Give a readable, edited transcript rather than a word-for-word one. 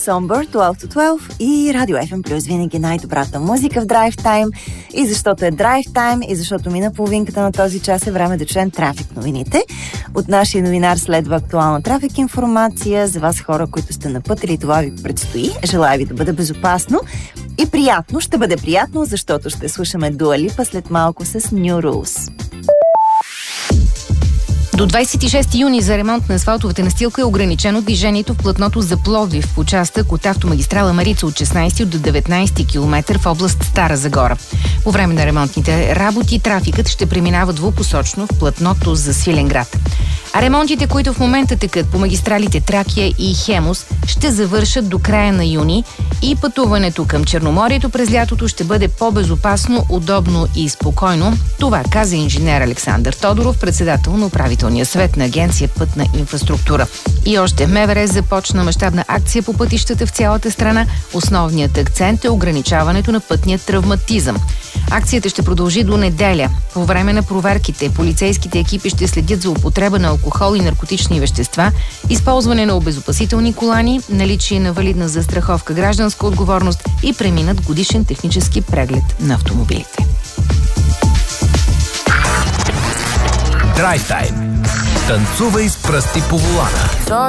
Somber, 12 to 12 и Радио FM Plus. Винаги най-добрата музика в Drive Time. И защото е Drive Time, и защото мина половинката на този час, е време да чуем трафик новините. От нашия новинар следва актуална трафик информация за вас, хора, които сте на път или това ви предстои. Желая ви да бъде безопасно и приятно. Ще бъде приятно, защото ще слушаме Дуа Липа след малко с New Rules. До 26 юни за ремонт на асфалтовата настилка е ограничено движението в платното за Пловдив в участък от автомагистрала Марица от 16 до 19 км в област Стара Загора. По време на ремонтните работи трафикът ще преминава двупосочно в платното за Свиленград. А ремонтите, които в момента текат по магистралите Тракия и Хемус, ще завършат до края на юни и пътуването към Черноморието през лятото ще бъде по-безопасно, удобно и спокойно. Това каза инженер Александър Тодоров, председател на управителния съвет на Агенция Пътна инфраструктура. И още МВР започна мащабна акция по пътищата в цялата страна. Основният акцент е ограничаването на пътния травматизъм. Акцията ще продължи до неделя. По време на проверките полицейските екипи ще следят за употреба на алкохол и наркотични вещества, използване на обезопасителни колани, наличие на валидна застраховка, гражданска отговорност и преминат годишен технически преглед на автомобилите. Drive Time. Танцувай с пръсти по волана.